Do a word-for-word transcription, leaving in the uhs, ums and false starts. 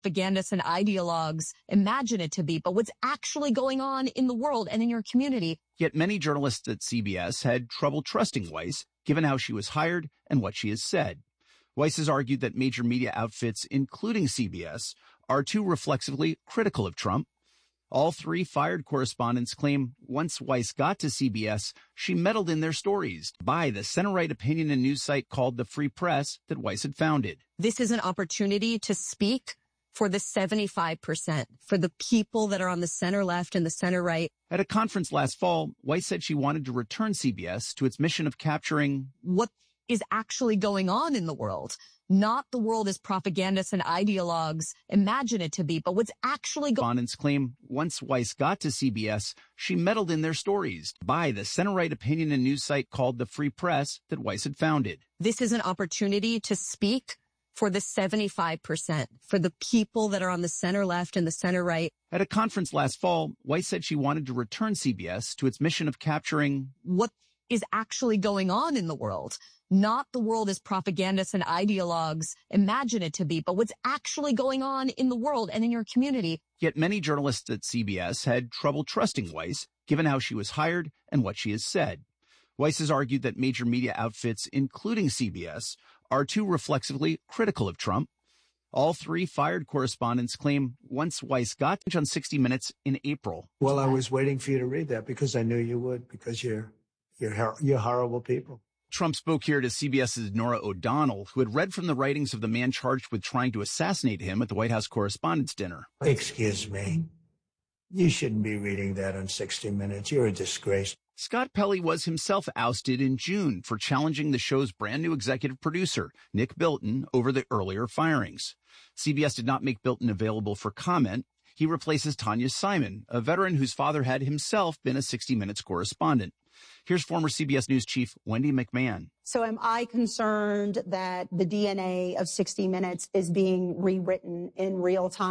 propagandists and ideologues imagine it to be, but what's actually going on in the world and in your community. Yet many journalists at C B S had trouble trusting Weiss, given how she was hired and what she has said. Weiss has argued that major media outfits, including C B S, are too reflexively critical of Trump. All three fired correspondents claim once Weiss got to C B S, she meddled in their stories by the center-right opinion and news site called The Free Press that Weiss had founded. This is an opportunity to speak for the seventy-five percent, for the people that are on the center-left and the center-right. At a conference last fall, Weiss said she wanted to return C B S to its mission of capturing what is actually going on in the world. Not the world as propagandists and ideologues imagine it to be, but what's actually going on. Respondents claim once Weiss got to C B S, she meddled in their stories by the center-right opinion and news site called The Free Press that Weiss had founded. This is an opportunity to speak for the seventy-five percent, for the people that are on the center-left and the center-right. At a conference last fall, Weiss said she wanted to return C B S to its mission of capturing what is actually going on in the world. Not the world as propagandists and ideologues imagine it to be, but what's actually going on in the world and in your community. Yet many journalists at C B S had trouble trusting Weiss, given how she was hired and what she has said. Weiss has argued that major media outfits, including C B S, are too reflexively critical of Trump. All three fired correspondents claim once Weiss got on sixty minutes in April. Well, I was waiting for you to read that because I knew you would, because you're, you're, you're horrible people. Trump spoke here to CBS's Norah O'Donnell, who had read from the writings of the man charged with trying to assassinate him at the White House Correspondents' Dinner. Excuse me. You shouldn't be reading that on sixty minutes. You're a disgrace. Scott Pelley was himself ousted in June for challenging the show's brand new executive producer, Nick Bilton, over the earlier firings. C B S did not make Bilton available for comment. He replaces Tanya Simon, a veteran whose father had himself been a sixty minutes correspondent. Here's former C B S News chief Wendy McMahon. So am I concerned that the D N A of sixty minutes is being rewritten in real time?